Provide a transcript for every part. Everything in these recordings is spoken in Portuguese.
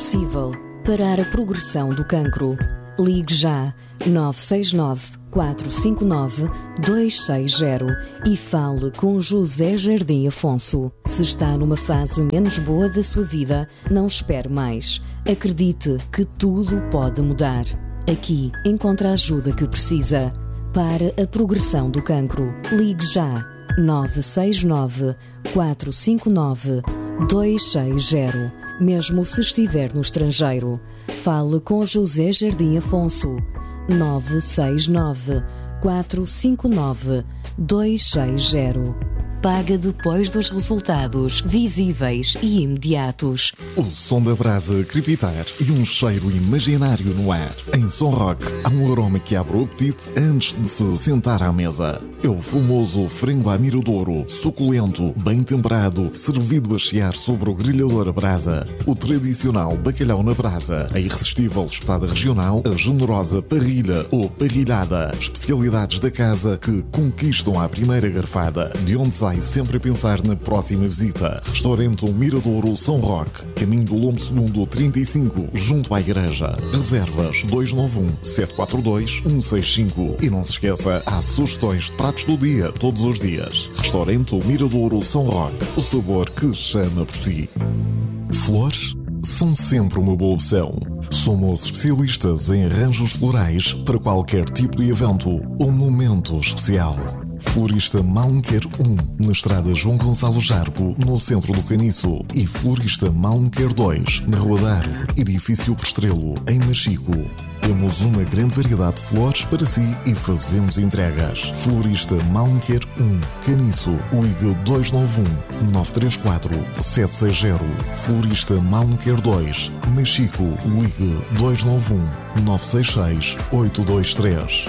possível parar a progressão do cancro. Ligue já 969 459 260 e fale com José Jardim Afonso. Se está numa fase menos boa da sua vida, não espere mais. Acredite que tudo pode mudar. Aqui encontra a ajuda que precisa. Para a progressão do cancro, ligue já 969 459 260. Mesmo se estiver no estrangeiro, fale com José Jardim Afonso. 969 459 260. Paga depois dos resultados visíveis e imediatos. O som da brasa crepitar e um cheiro imaginário no ar. Em Som Rock há um aroma que abre o apetite antes de se sentar à mesa. É o famoso frango à miradouro, suculento, bem temperado, servido a chiar sobre o grelhador a brasa. O tradicional bacalhau na brasa, a irresistível espetada regional, a generosa parrilha ou parrilhada. Especialidades da casa que conquistam à primeira garfada, de onde sai sempre a pensar na próxima visita. Restaurante Miradouro Som Rock, caminho do Lombo Segundo 35, junto à igreja. Reservas 291 742 165. E não se esqueça, há sugestões de pratos do dia, todos os dias. Restaurante Miradouro Som Rock, o sabor que chama por si. Flores são sempre uma boa opção. Somos especialistas em arranjos florais para qualquer tipo de evento ou momento especial. Florista Malmequer 1, na estrada João Gonçalo Jargo, no centro do Caniço. E Florista Malmequer 2, na Rua da Árvore, edifício Postrelo, em Machico. Temos uma grande variedade de flores para si e fazemos entregas. Florista Malmequer 1, Caniço, ligue 291 934 760. Florista Malmequer 2, Machico, ligue 291 966 823.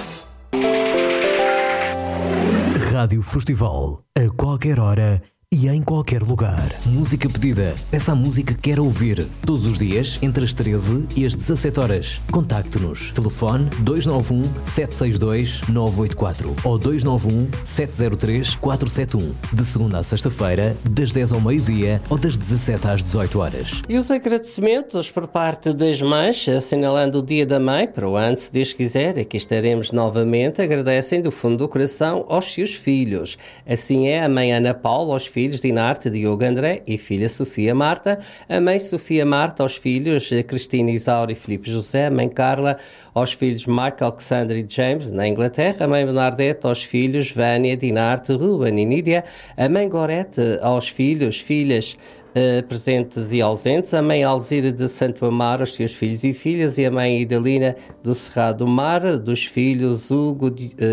Rádio Festival, a qualquer hora e em qualquer lugar. Música pedida. Peça a música que quer ouvir. Todos os dias, entre as 13 e as 17 horas. Contacte-nos. Telefone 291 762 984 ou 291 703 471. De segunda a sexta-feira, das 10 ao meio-dia ou das 17 às 18 horas. E os agradecimentos por parte das mães, assinalando o Dia da Mãe, para o ano, se Deus quiser, aqui estaremos novamente, agradecem do fundo do coração aos seus filhos. Assim é a mãe Ana Paula, aos filhos Dinarte, Diogo André e filha Sofia Marta, a mãe Sofia Marta aos filhos Cristina Isaura e Filipe José, a mãe Carla aos filhos Michael, Alexandre e James na Inglaterra, a mãe Bernadette aos filhos Vânia, Dinarte, Ruben e Nídia, a mãe Gorete aos filhos, filhas presentes e ausentes, a mãe Alzira de Santo Amaro, aos seus filhos e filhas, e a mãe Idalina do Cerrado do Mar, dos filhos Hugo,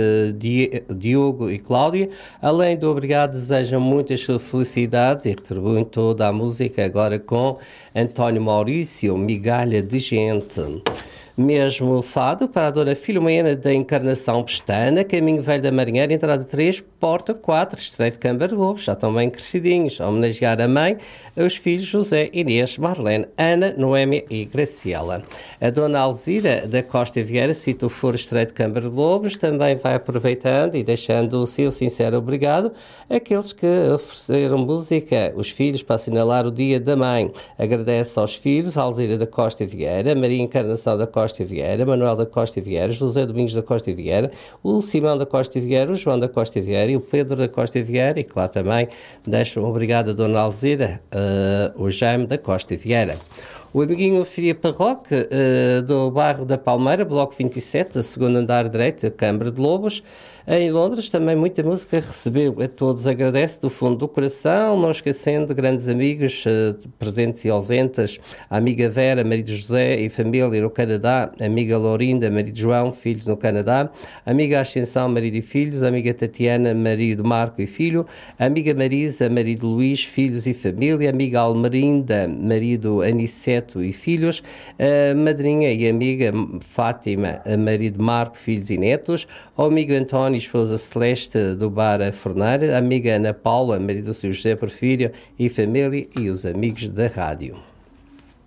Diogo e Cláudia. Além do obrigado, desejam muitas felicidades e retribuem toda a música agora com António Maurício, Migalha de Gente. Mesmo fado para a Dona Filomena da Encarnação Pestana, Caminho Velho da Marinheira, entrada 3, porta 4, Estreito de Câmara de Lobos, já estão bem crescidinhos, a homenagear a mãe, os filhos José, Inês, Marlene, Ana, Noémia e Graciela. A Dona Alzira da Costa Vieira, cita o Foro Estreito de Câmara de Lobos, também vai aproveitando e deixando o seu sincero obrigado àqueles que ofereceram música, os filhos, para assinalar o Dia da Mãe. Agradece aos filhos, a Alzira da Costa Vieira, Maria Encarnação da Costa Vieira, Manuel da Costa Vieira, José Domingos da Costa Vieira, o Simão da Costa Vieira, o João da Costa Vieira e o Pedro da Costa Vieira, e claro também deixo um obrigado a Dona Alzira, o Jaime da Costa Vieira. O amiguinho Filipe Roque, do bairro da Palmeira, bloco 27, segundo andar direito, Câmara de Lobos, em Londres, também muita música recebeu. A todos agradece do fundo do coração, não esquecendo grandes amigos presentes e ausentes, a amiga Vera, marido José e família no Canadá, a amiga Laurinda, marido João, filhos no Canadá, a amiga Ascensão, marido e filhos, a amiga Tatiana, marido Marco e filho, a amiga Marisa, marido Luís, filhos e família, a amiga Almerinda, marido Aniceto e filhos, a madrinha e amiga Fátima, marido Marco, filhos e netos, ao amigo António, esposa Celeste do Bar A Forneira, a amiga Ana Paula, marido do seu José Porfírio e família, e os amigos da rádio.